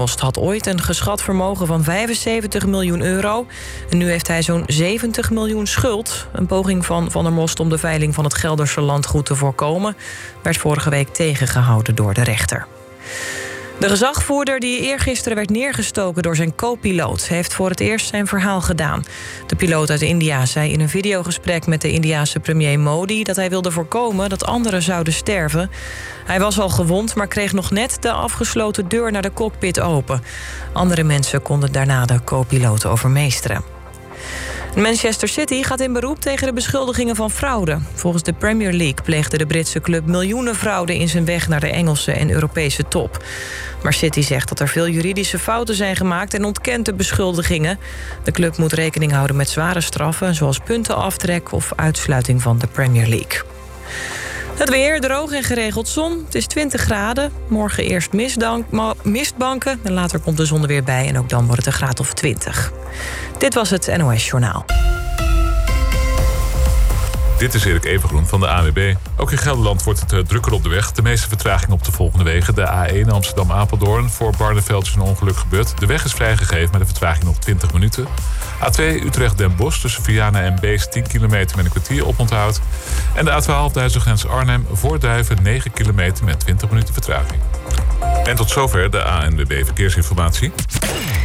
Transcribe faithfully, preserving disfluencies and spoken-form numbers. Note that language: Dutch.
had ooit een geschat vermogen van vijfenzeventig miljoen euro. En nu heeft hij zo'n zeventig miljoen schuld. Een poging van Van der Most om de veiling van het Gelderse landgoed te voorkomen werd vorige week tegengehouden door de rechter. De gezagvoerder die eergisteren werd neergestoken door zijn co-piloot heeft voor het eerst zijn verhaal gedaan. De piloot uit India zei in een videogesprek met de Indiase premier Modi dat hij wilde voorkomen dat anderen zouden sterven. Hij was al gewond, maar kreeg nog net de afgesloten deur naar de cockpit open. Andere mensen konden daarna de co-piloot overmeesteren. Manchester City gaat in beroep tegen de beschuldigingen van fraude. Volgens de Premier League pleegde de Britse club miljoenen fraude in zijn weg naar de Engelse en Europese top. Maar City zegt dat er veel juridische fouten zijn gemaakt en ontkent de beschuldigingen. De club moet rekening houden met zware straffen, zoals puntenaftrek of uitsluiting van de Premier League. Het weer, droog en geregeld zon. Het is twintig graden. Morgen eerst mistdank, mistbanken. En later komt de zon er weer bij en ook dan wordt het een graad of twintig. Dit was het N O S Journaal. Dit is Erik Evengroen van de A N W B. Ook in Gelderland wordt het uh, drukker op de weg. De meeste vertraging op de volgende wegen. De A één Amsterdam-Apeldoorn. Voor Barneveld is een ongeluk gebeurd. De weg is vrijgegeven met een vertraging nog twintig minuten. A twee Utrecht-Den Bosch tussen Vianen en Beest tien kilometer met een kwartier oponthoud. En de A twaalf Duitse grens Arnhem voor Duiven negen kilometer met twintig minuten vertraging. En tot zover de A N W B Verkeersinformatie.